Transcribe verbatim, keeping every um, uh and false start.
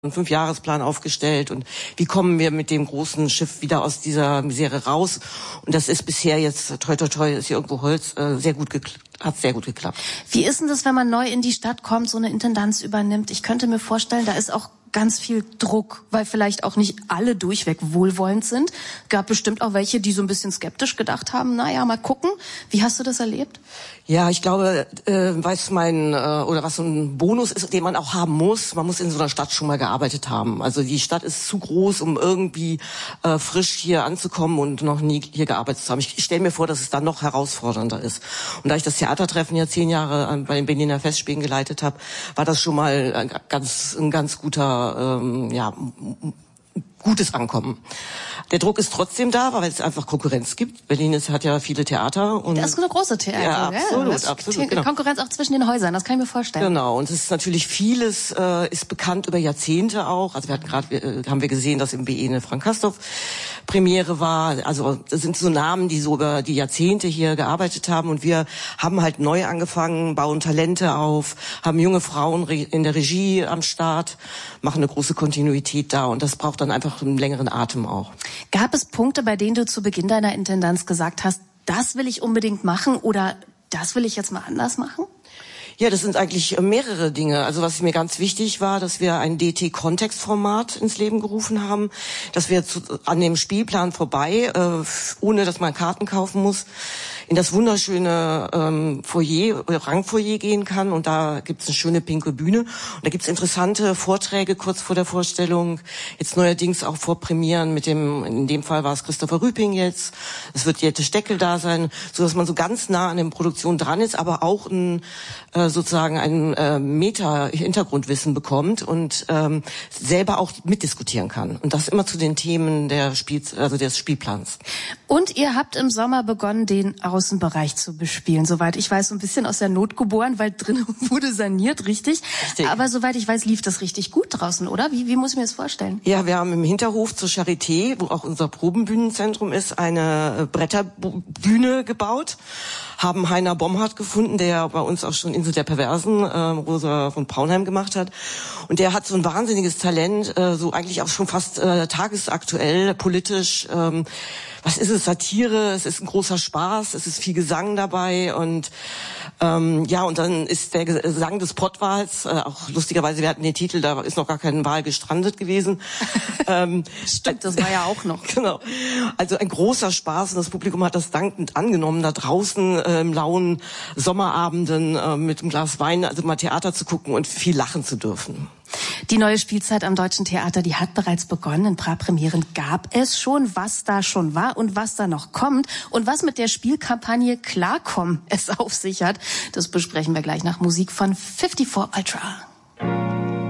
einen Fünfjahresplan aufgestellt und wie kommen wir mit dem großen Schiff wieder aus dieser Misere raus. Und das ist bisher jetzt, toi toi toi, ist hier irgendwo Holz, äh, sehr gut geklappt. Hat sehr gut geklappt. Wie ist denn das, wenn man neu in die Stadt kommt, so eine Intendanz übernimmt? Ich könnte mir vorstellen, da ist auch ganz viel Druck, weil vielleicht auch nicht alle durchweg wohlwollend sind. Gab bestimmt auch welche, die so ein bisschen skeptisch gedacht haben, naja, mal gucken. Wie hast du das erlebt? Ja, ich glaube, äh, weiß mein, äh, oder was so ein Bonus ist, den man auch haben muss, man muss in so einer Stadt schon mal gearbeitet haben. Also die Stadt ist zu groß, um irgendwie äh, frisch hier anzukommen und noch nie hier gearbeitet zu haben. Ich, ich stelle mir vor, dass es dann noch herausfordernder ist. Und da ich das Theatertreffen ja zehn Jahre bei den Berliner Festspielen geleitet habe, war das schon mal ein ganz, ein ganz guter, ähm, ja, gutes Ankommen. Der Druck ist trotzdem da, weil es einfach Konkurrenz gibt. Berlin ist, hat ja viele Theater. Und das ist eine große Theater. Ja, absolut, ja, absolut. Genau. Konkurrenz auch zwischen den Häusern, das kann ich mir vorstellen. Genau, und es ist natürlich vieles, äh, ist bekannt über Jahrzehnte auch. Also wir hatten gerade, äh, haben wir gesehen, dass im B E eine Frank Castorf Premiere war. Also das sind so Namen, die so über die Jahrzehnte hier gearbeitet haben. Und wir haben halt neu angefangen, bauen Talente auf, haben junge Frauen in der Regie am Start, machen eine große Kontinuität da. Und das braucht dann einfach einen längeren Atem auch. Gab es Punkte, bei denen du zu Beginn deiner Intendanz gesagt hast, das will ich unbedingt machen oder das will ich jetzt mal anders machen? Ja, das sind eigentlich mehrere Dinge. Also was mir ganz wichtig war, dass wir ein D T-Kontextformat ins Leben gerufen haben, dass wir zu, an dem Spielplan vorbei, äh, ohne dass man Karten kaufen muss, in das wunderschöne ähm, Foyer, Rangfoyer gehen kann. Und da gibt's eine schöne pinke Bühne. Und da gibt's interessante Vorträge kurz vor der Vorstellung. Jetzt neuerdings auch vor Premieren mit dem, in dem Fall war es Christopher Rüping jetzt. Es wird Jette Steckel da sein, so dass man so ganz nah an den Produktionen dran ist, aber auch ein äh, sozusagen ein äh, Meta-Hintergrundwissen bekommt und ähm, selber auch mitdiskutieren kann. Und das immer zu den Themen der Spiel, also des Spielplans. Und ihr habt im Sommer begonnen, den Außenbereich zu bespielen. Soweit ich weiß, so ein bisschen aus der Not geboren, weil drin wurde saniert, richtig? Richtig. Aber soweit ich weiß, lief das richtig gut draußen, oder? Wie, wie muss ich mir das vorstellen? Ja, wir haben im Hinterhof zur Charité, wo auch unser Probenbühnenzentrum ist, eine Bretterbühne gebaut, haben Heiner Bomhardt gefunden, der bei uns auch schon Insel der Perversen, äh, Rosa von Braunheim gemacht hat. Und der hat so ein wahnsinniges Talent, äh, so eigentlich auch schon fast äh, tagesaktuell, politisch. Ähm, was ist es? Satire, es ist ein großer Spaß, es ist viel Gesang dabei und ähm, ja, und dann ist der Gesang des Pottwals, äh, auch lustigerweise, wir hatten den Titel, da ist noch gar kein Wal gestrandet gewesen. ähm, Stimmt, das war ja auch noch. Genau. Also ein großer Spaß und das Publikum hat das dankend angenommen, da draußen äh, im lauen Sommerabenden äh, mit einem Glas Wein, also mal Theater zu gucken und viel lachen zu dürfen. Die neue Spielzeit am Deutschen Theater, die hat bereits begonnen. Ein paar Premieren gab es schon, was da schon war und was da noch kommt. Und was mit der Spielkampagne Klarkommen es auf sich hat, das besprechen wir gleich nach Musik von fifty-four Ultra.